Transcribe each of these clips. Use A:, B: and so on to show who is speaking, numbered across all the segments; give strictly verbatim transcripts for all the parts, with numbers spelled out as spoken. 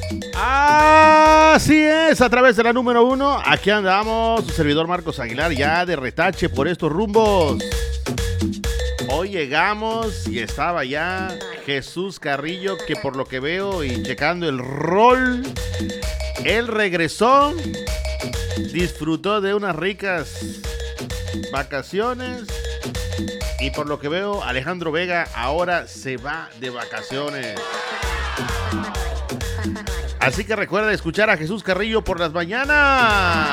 A: Así es, a través de la número uno, aquí andamos, su servidor Marcos Aguilar, ya de retache por estos rumbos. Hoy llegamos y estaba ya Jesús Carrillo, que por lo que veo y checando el rol, él regresó, disfrutó de unas ricas vacaciones y por lo que veo Alejandro Vega ahora se va de vacaciones. Así que recuerda escuchar a Jesús Carrillo por las mañanas.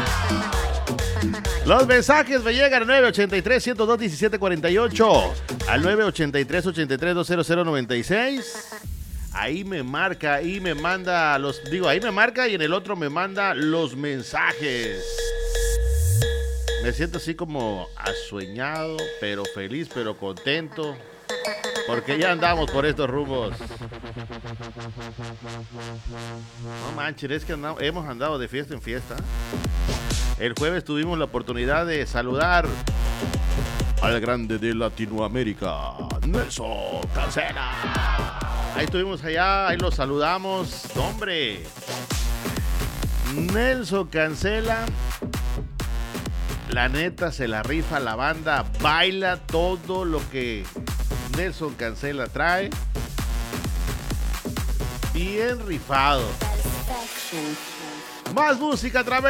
A: Los mensajes me llegan al nueve ochenta y tres, ciento dos, diecisiete cuarenta y ocho, al nueve ochenta y tres, ochenta y tres, doscientos noventa y seis. Ahí me marca, ahí me manda los, digo, ahí me marca y en el otro me manda los mensajes. Me siento así como asueñado, pero feliz, pero contento. Porque ya andamos por estos rumbos. No manches, es que andamos, hemos andado de fiesta en fiesta. El jueves tuvimos la oportunidad de saludar al grande de Latinoamérica, Nelson Cancela. Ahí estuvimos allá, ahí lo saludamos. ¡Hombre! Nelson Cancela, la neta se la rifa, la banda baila todo lo que Nelson Cancela trae. Bien rifado. Más música a través